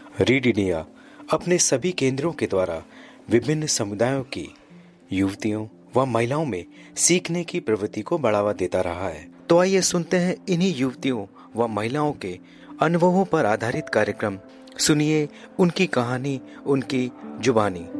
Read India अपने सभी केंद्रों के द्वारा विभिन्न समुदायों की युवतियों व महिलाओं में सीखने की प्रवृत्ति को बढ़ावा देता रहा है। तो आइए सुनते हैं इन्हीं युवतियों व महिलाओं के अनुभवों पर आधारित कार्यक्रम। सुनिए उनकी कहानी, उनकी जुबानी।